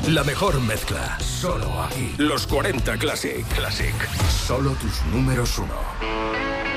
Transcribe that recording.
La mejor mezcla. Solo aquí. Los 40 Classic. Solo tus números uno.